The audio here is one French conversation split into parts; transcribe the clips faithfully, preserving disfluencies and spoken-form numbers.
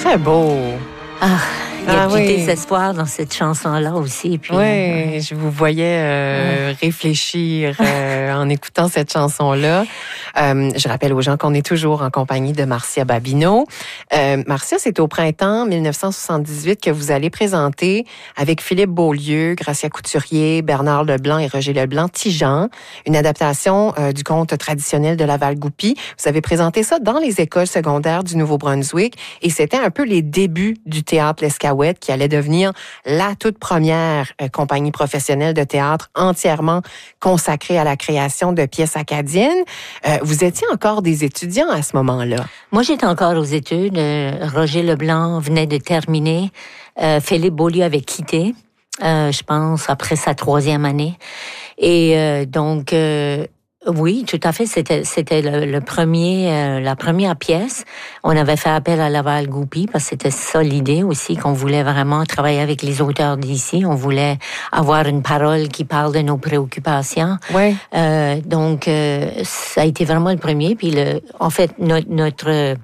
Très beau. Ah, il y a Ah, du oui. désespoir dans cette chanson-là aussi. Puis, Oui, euh, je vous voyais euh, ouais. réfléchir euh, en écoutant cette chanson-là. Euh, je rappelle aux gens qu'on est toujours en compagnie de Marcia Babineau. Euh, Marcia, c'est au printemps dix-neuf cent soixante-dix-huit que vous allez présenter avec Philippe Beaulieu, Gracia Couturier, Bernard Leblanc et Roger Leblanc, Tijan, une adaptation euh, du conte traditionnel de Laval-Goupil. Vous avez présenté ça dans les écoles secondaires du Nouveau-Brunswick et c'était un peu les débuts du théâtre L'Escaouette qui allait devenir la toute première euh, compagnie professionnelle de théâtre entièrement consacrée à la création de pièces acadiennes. Euh, vous étiez encore des étudiants à ce moment-là. Moi, j'étais encore aux études. Euh, Roger Leblanc venait de terminer. Euh, Philippe Beaulieu avait quitté, euh, je pense, après sa troisième année. Et euh, donc... Euh, Oui, tout à fait. C'était c'était le, le premier euh, la première pièce. On avait fait appel à Laval-Goupil parce que c'était ça l'idée aussi, qu'on voulait vraiment travailler avec les auteurs d'ici. On voulait avoir une parole qui parle de nos préoccupations. Ouais. Euh, donc euh, ça a été vraiment le premier. Puis le, en fait notre notre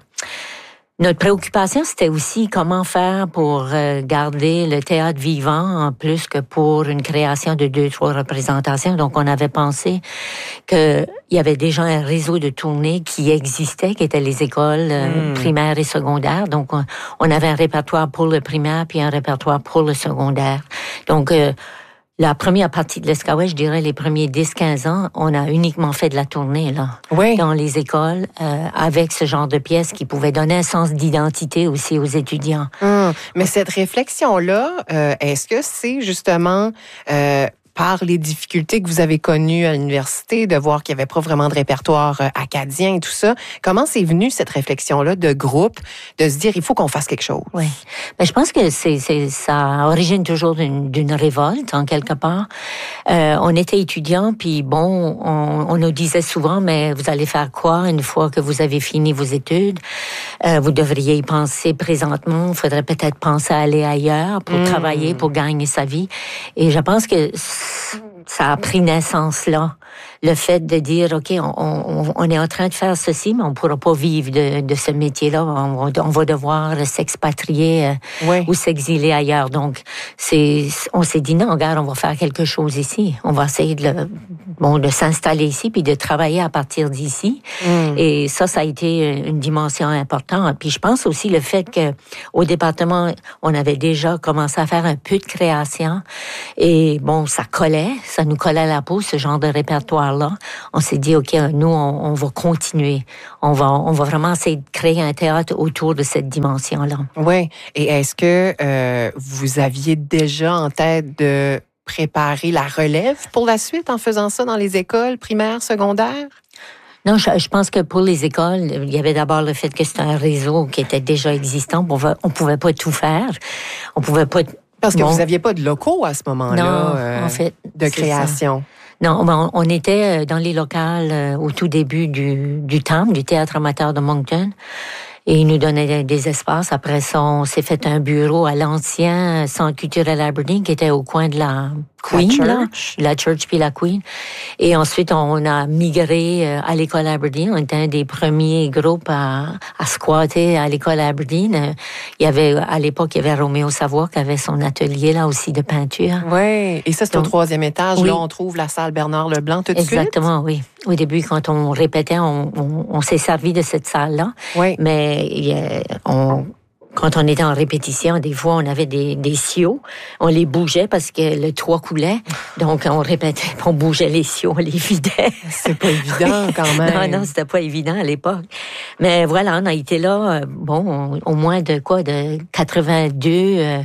Notre préoccupation, c'était aussi comment faire pour euh, garder le théâtre vivant en plus que pour une création de deux, trois représentations. Donc, on avait pensé qu'il y avait déjà un réseau de tournées qui existait, qui étaient les écoles euh, Mm. primaires et secondaires. Donc, on, on avait un répertoire pour le primaire puis un répertoire pour le secondaire. Donc, euh, la première partie de l'Escaouette, je dirais les premiers dix quinze ans, on a uniquement fait de la tournée là, Oui. dans les écoles euh, avec ce genre de pièces qui pouvaient donner un sens d'identité aussi aux étudiants. Hum. Mais cette réflexion-là, euh, est-ce que c'est justement euh, par les difficultés que vous avez connues à l'université, de voir qu'il n'y avait pas vraiment de répertoire euh, acadien et tout ça, comment c'est venu cette réflexion-là de groupe, de se dire il faut qu'on fasse quelque chose? Oui, mais je pense que c'est, c'est ça origine toujours d'une, d'une révolte en quelque part. Euh, on était étudiants, puis bon, on, on nous disait souvent, mais vous allez faire quoi une fois que vous avez fini vos études? Euh, vous devriez y penser présentement. Il faudrait peut-être penser à aller ailleurs pour Mm. travailler, pour gagner sa vie. Et je pense que ça a pris naissance là. Le fait de dire, OK, on, on, on est en train de faire ceci, mais on ne pourra pas vivre de, de ce métier-là. On va, on va devoir s'expatrier euh, Oui. ou s'exiler ailleurs. Donc, c'est, on s'est dit, non, regarde, on va faire quelque chose ici. On va essayer de, le, bon, de s'installer ici puis de travailler à partir d'ici. Mm. Et ça, ça a été une dimension importante. Puis je pense aussi le fait que au département, on avait déjà commencé à faire un peu de création. Et bon, ça collait, ça nous collait à la peau, ce genre de répertoire-là. On s'est dit, OK, nous, on, on va continuer. On va, on va vraiment essayer de créer un théâtre autour de cette dimension-là. Oui. Et est-ce que euh, vous aviez déjà en tête de préparer la relève pour la suite en faisant ça dans les écoles primaires, secondaires? Non, je, je pense que pour les écoles, il y avait d'abord le fait que c'était un réseau qui était déjà existant. On pouvait, on pouvait pas tout faire. On pouvait pas... Parce que bon, vous n'aviez pas de locaux à ce moment-là non, euh, en fait, de c'est création. Non, ben, on était dans les locales au tout début du, du T A M, du Théâtre amateur de Moncton. Et ils nous donnaient des espaces. Après ça, on s'est fait un bureau à l'ancien Centre culturel Aberdeen qui était au coin de la Queen, La là, Church. la Church puis la Queen. Et ensuite, on a migré à l'école Aberdeen. On était un des premiers groupes à, à squatter à l'école Aberdeen. Il y avait, à l'époque, il y avait Roméo Savoie qui avait son atelier là aussi de peinture. Oui, et ça, c'est Donc, au troisième étage. oui. Là, on trouve la salle Bernard Leblanc tout de suite. Exactement, oui. Au début, quand on répétait, on, on, on s'est servi de cette salle-là. Oui. Mais il y a- on, quand on était en répétition, des fois, on avait des, des siots. On les bougeait parce que le toit coulait. Donc, on répétait, on bougeait les siots, on les vidait. C'est pas évident quand même. Non, non, c'était pas évident à l'époque. Mais voilà, on a été là, euh, bon, au moins de quoi, de quatre-vingt-deux euh,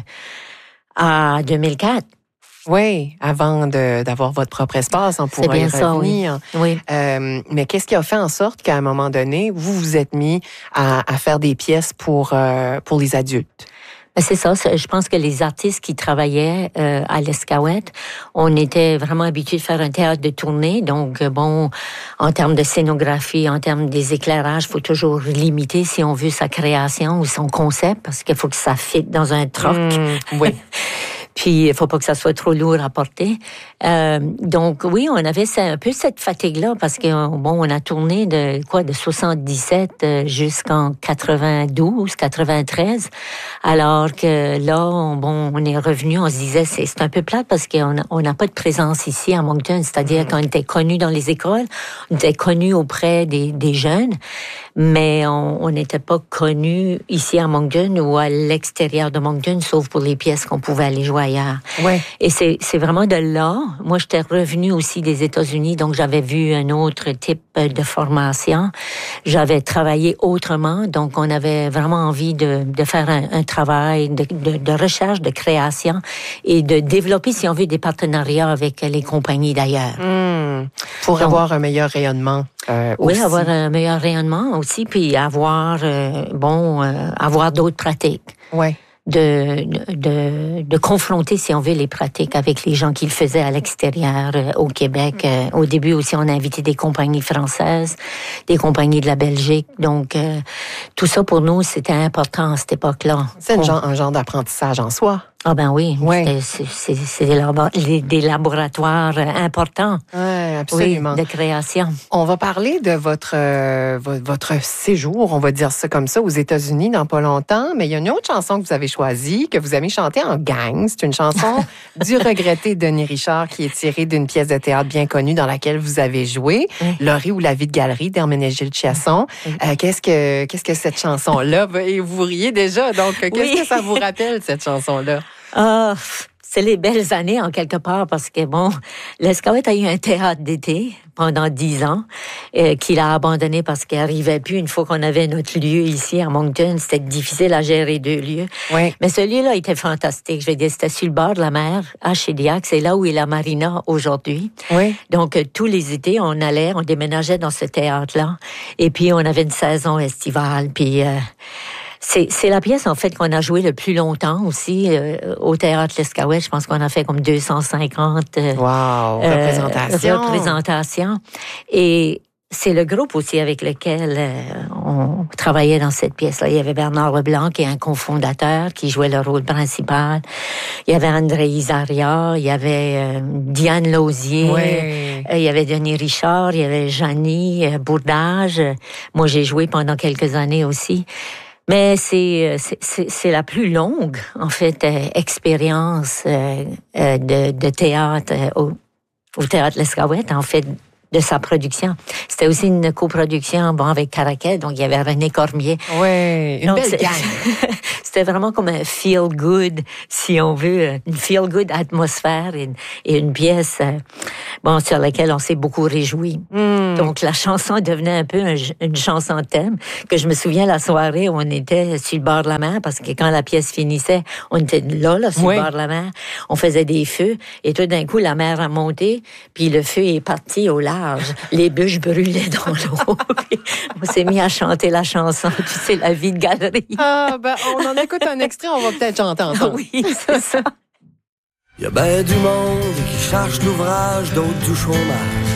à deux mille quatre. Oui, avant de, d'avoir votre propre espace, on C'est pourra y bien ça, oui. revenir. Oui. Euh, mais qu'est-ce qui a fait en sorte qu'à un moment donné, vous vous êtes mis à, à faire des pièces pour, euh, pour les adultes? Ben, c'est ça. c'est- Je pense que les artistes qui travaillaient euh, à l'Escaouette, on était vraiment habitués de faire un théâtre de tournée. Donc, euh, bon, en termes de scénographie, en termes des éclairages, il faut toujours limiter, si on veut, sa création ou son concept, parce qu'il faut que ça fitte dans un troc. Mmh, oui. Puis, il faut pas que ça soit trop lourd à porter. Euh, donc, oui, on avait un peu cette fatigue-là parce que, bon, on a tourné de, quoi, de soixante-dix-sept jusqu'en quatre-vingt-douze, quatre-vingt-treize. Alors que là, on, bon, on est revenu, on se disait, c'est, c'est un peu plate parce qu'on on n'a pas de présence ici à Moncton. C'est-à-dire qu'on était connus dans les écoles, on était connus auprès des, des jeunes, mais on n'était pas connus ici à Moncton ou à l'extérieur de Moncton, sauf pour les pièces qu'on pouvait aller jouer ailleurs. Ouais. Et c'est, c'est vraiment de là. Moi, j'étais revenue aussi des États-Unis, donc j'avais vu un autre type de formation. J'avais travaillé autrement, donc on avait vraiment envie de, de faire un, un travail de, de, de recherche, de création et de développer, si on veut, des partenariats avec les compagnies d'ailleurs. Mmh. Pour donc, avoir un meilleur rayonnement. Euh, oui, aussi. avoir un meilleur rayonnement aussi, puis avoir, euh, bon, euh, avoir d'autres pratiques. Ouais. De, de, de confronter, si on veut, les pratiques avec les gens qui le faisaient à l'extérieur, euh, au Québec. Euh, au début aussi, on a invité des compagnies françaises, des compagnies de la Belgique. Donc, euh, tout ça, pour nous, c'était important à cette époque-là. C'est on... genre, un genre d'apprentissage en soi. Ah ben oui, ouais. c'est, c'est, c'est des, labo- des laboratoires importants. Oui, absolument. Oui, de création. On va parler de votre, euh, votre séjour, on va dire ça comme ça, aux États-Unis dans pas longtemps, mais il y a une autre chanson que vous avez choisie, que vous avez chantée en gang. C'est une chanson du regretté Denis Richard qui est tirée d'une pièce de théâtre bien connue dans laquelle vous avez joué, oui. Laurie ou la vie de galerie d'Herménégilde Chiasson. Oui. Euh, qu'est-ce que, qu'est-ce que cette chanson-là, et vous riez déjà, donc qu'est-ce oui. que ça vous rappelle, cette chanson-là? Ah, c'est les belles années en quelque part parce que bon, l'Escouade a eu un théâtre d'été pendant dix ans euh, qu'il a abandonné parce qu'il n'arrivait plus une fois qu'on avait notre lieu ici à Moncton. C'était difficile à gérer deux lieux. Oui. Mais celui-là était fantastique. Je veux dire, c'était sur le bord de la mer à Shediac. C'est là où est la marina aujourd'hui. Oui. Donc, euh, tous les étés, on allait, on déménageait dans ce théâtre-là. Et puis, on avait une saison estivale. Puis... Euh, C'est, c'est la pièce, en fait, qu'on a jouée le plus longtemps aussi euh, au Théâtre L'Escaouette. Je pense qu'on a fait comme deux cent cinquante euh, wow, représentations. Euh, représentations. Et c'est le groupe aussi avec lequel euh, on travaillait dans cette pièce-là. Il y avait Bernard Leblanc, qui est un cofondateur, qui jouait le rôle principal. Il y avait André Isaria, il y avait euh, Diane Lausier, ouais. euh, il y avait Denis Richard, il y avait Jeannie euh, Bourdage. Moi, j'ai joué pendant quelques années aussi. Mais c'est, c'est, c'est la plus longue, en fait, euh, expérience euh, euh, de, de théâtre euh, au, au Théâtre L'Escaouette, en fait, de sa production. C'était aussi une coproduction, bon, avec Caraquet, donc il y avait René Cormier. Oui, une donc, belle gang. C'était vraiment comme un feel-good, si on veut, une feel-good atmosphère et une, et une pièce euh, bon, sur laquelle on s'est beaucoup réjoui. Mm. Donc, la chanson devenait un peu un, une chanson thème, que je me souviens la soirée où on était sur le bord de la mer, parce que quand la pièce finissait, on était là, là, sur oui. le bord de la mer, on faisait des feux, et tout d'un coup, la mer a monté, puis le feu est parti au large. Les bûches brûlaient dans l'eau. On s'est mis à chanter la chanson, tu sais, la vie de galerie. Ah, ben, on en écoute un extrait, on va peut-être chanter ensemble. Oui, c'est ça. Il y a ben du monde qui cherche l'ouvrage, d'autres du chômage.